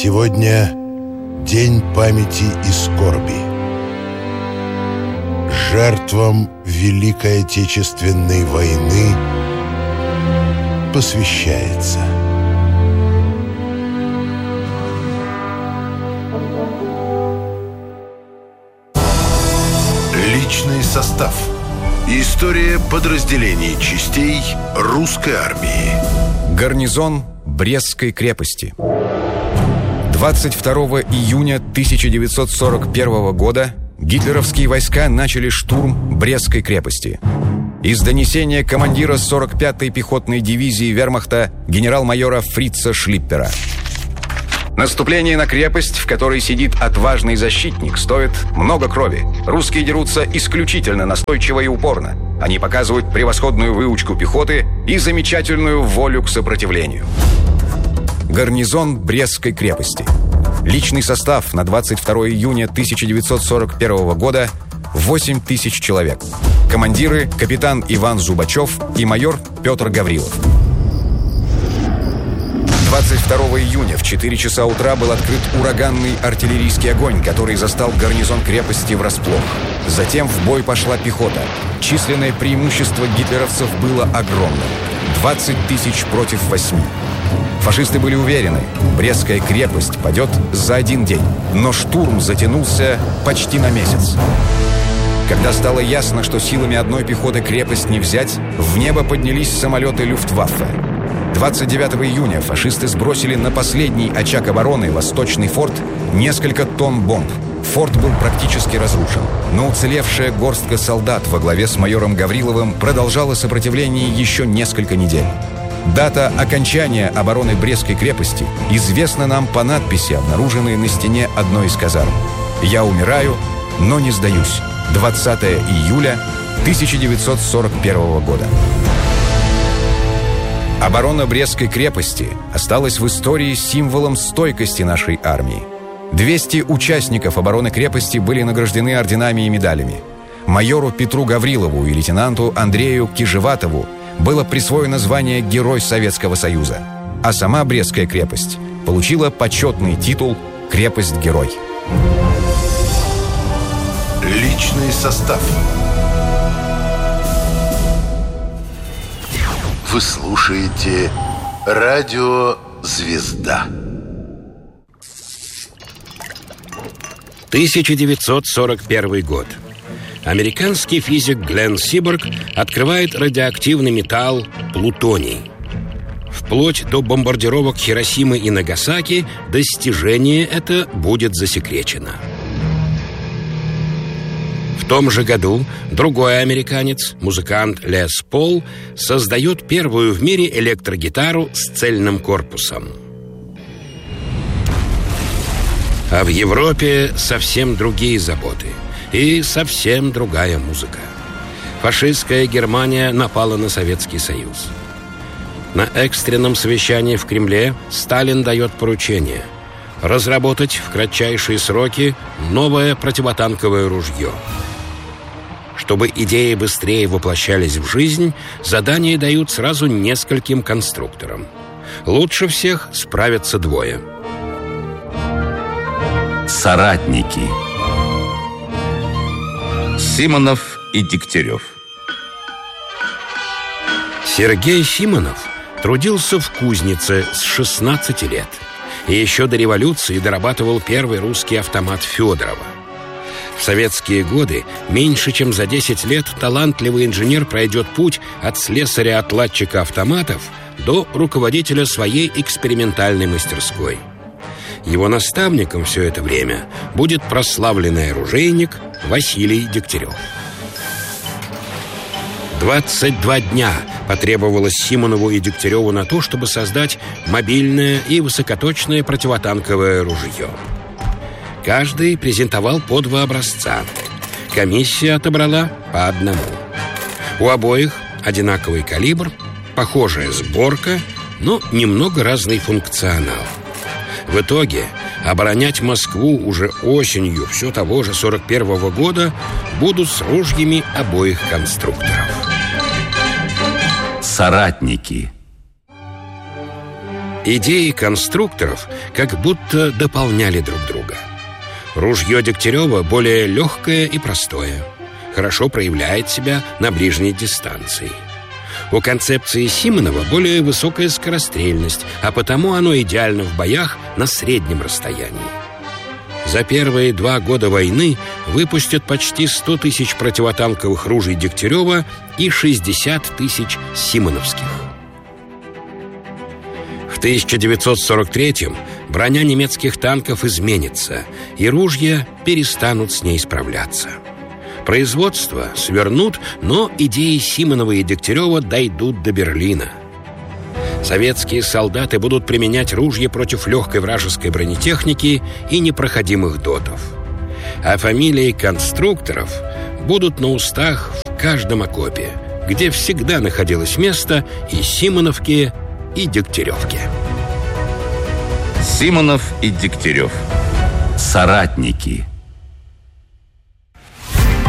Сегодня день памяти и скорби. Жертвам Великой Отечественной войны посвящается. Личный состав. История подразделений частей русской армии. Гарнизон Брестской крепости. 22 июня 1941 года гитлеровские войска начали штурм Брестской крепости. Из донесения командира 45-й пехотной дивизии вермахта генерал-майора Фрица Шлиппера. Наступление на крепость, в которой сидит отважный защитник, стоит много крови. Русские дерутся исключительно настойчиво и упорно. Они показывают превосходную выучку пехоты и замечательную волю к сопротивлению. Гарнизон Брестской крепости. Личный состав на 22 июня 1941 года 8 тысяч человек. Командиры – капитан Иван Зубачев и майор Петр Гаврилов. 22 июня в 4 часа утра был открыт ураганный артиллерийский огонь, который застал гарнизон крепости врасплох. Затем в бой пошла пехота. Численное преимущество гитлеровцев было огромным. 20 тысяч против 8. Фашисты были уверены, Брестская крепость падет за один день. Но штурм затянулся почти на месяц. Когда стало ясно, что силами одной пехоты крепость не взять, в небо поднялись самолеты Люфтваффе. 29 июня фашисты сбросили на последний очаг обороны, Восточный форт, несколько тонн бомб. Форт был практически разрушен, но уцелевшая горстка солдат во главе с майором Гавриловым продолжала сопротивление еще несколько недель. Дата окончания обороны Брестской крепости известна нам по надписи, обнаруженной на стене одной из казарм. «Я умираю, но не сдаюсь. 20 июля 1941 года». Оборона Брестской крепости осталась в истории символом стойкости нашей армии. 200 участников обороны крепости были награждены орденами и медалями. Майору Петру Гаврилову и лейтенанту Андрею Кижеватову было присвоено звание Герой Советского Союза, а сама Брестская крепость получила почетный титул «Крепость-герой». Личный состав. Вы слушаете радио «Звезда». 1941 год. Американский физик Глен Сиборг открывает радиоактивный металл плутоний. Вплоть до бомбардировок Хиросимы и Нагасаки достижение это будет засекречено. В том же году другой американец, музыкант Лес Пол, создает первую в мире электрогитару с цельным корпусом. А в Европе совсем другие заботы и совсем другая музыка. Фашистская Германия напала на Советский Союз. На экстренном совещании в Кремле Сталин дает поручение разработать в кратчайшие сроки новое противотанковое ружье. Чтобы идеи быстрее воплощались в жизнь, задание дают сразу нескольким конструкторам. Лучше всех справятся двое. Соратники. Симонов и Дегтярев. Сергей Симонов трудился в кузнице с 16 лет. И еще до революции дорабатывал первый русский автомат Федорова. В советские годы меньше чем за 10 лет талантливый инженер пройдет путь от слесаря-отладчика автоматов до руководителя своей экспериментальной мастерской. Его наставником все это время будет прославленный оружейник Василий Дегтярев. 22 дня потребовалось Симонову и Дегтяреву на то, чтобы создать мобильное и высокоточное противотанковое ружье. Каждый презентовал по 2 образца. Комиссия отобрала по 1. У обоих одинаковый калибр, похожая сборка, но немного разный функционал. В итоге оборонять Москву уже осенью все того же 41-го года будут с ружьями обоих конструкторов. Соратники. Идеи конструкторов как будто дополняли друг друга. Ружье Дегтярева более легкое и простое, хорошо проявляет себя на ближней дистанции. У концепции Симонова более высокая скорострельность, а потому оно идеально в боях на среднем расстоянии. За первые 2 года войны выпустят почти 100 тысяч противотанковых ружей Дегтярева и 60 тысяч симоновских. В 1943-м броня немецких танков изменится, и ружья перестанут с ней справляться. Производство свернут, но идеи Симонова и Дегтярева дойдут до Берлина. Советские солдаты будут применять ружья против легкой вражеской бронетехники и непроходимых дотов. А фамилии конструкторов будут на устах в каждом окопе, где всегда находилось место и Симоновке, и Дегтяревке. Симонов и Дегтярев. Соратники.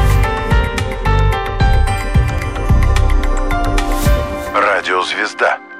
Радио «Звезда».